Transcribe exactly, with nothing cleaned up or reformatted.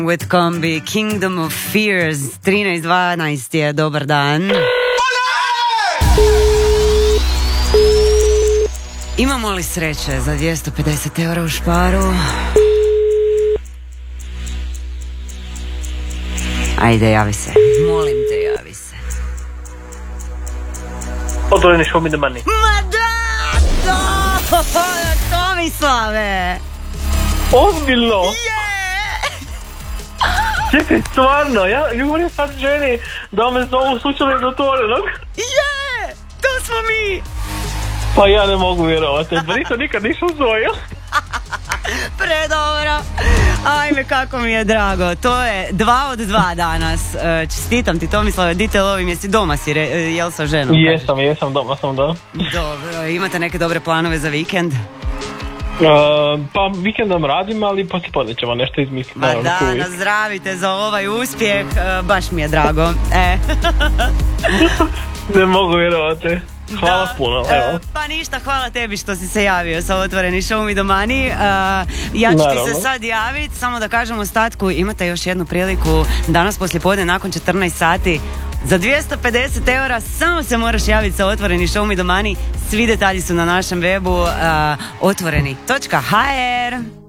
With Kombi, Kingdom of Fears, trinaest dvanaest je, dobar dan. Imamo li sreće za dvjesto pedeset eura u Šparu? Ajde, javi se. Molim te, javi se. Otvoreni show me the money. Ma da! To! Tomislave! Ozbiljno? Je! Čekaj, stvarno, ja govorim sad ženi da me zovu slučajno iz otvorenog. Je! To smo mi! Pa ja ne mogu vjerovati, Brito nikad nisam zvojio. Predobro. Ajme, kako mi je drago. To je dva od dva danas. E, Čestitam ti, Tomislave, di te lovim, jesi doma si, re, jel sa ženom? Jesam, jesam, doma sam, da. Dobro, imate neke dobre planove za vikend? Uh, pa vikendom radim, ali poslijepodne ćemo nešto izmisliti. Ma da, nazdravite za ovaj uspjeh, e, baš mi je drago. E. Ne mogu vjerovati. Hvala da, puno, evo. Pa ništa, hvala tebi što si se javio sa Otvoreni show me the money. Uh, ja ću Naravno. ti se sad javiti, samo da kažem ostatku, imate još jednu priliku danas poslijepodne nakon četrnaest sati. Za dvjesto pedeset eura samo se moraš javiti sa Otvoreni show me the money. Svi detalji su na našem webu uh, otvoreni točka ha er.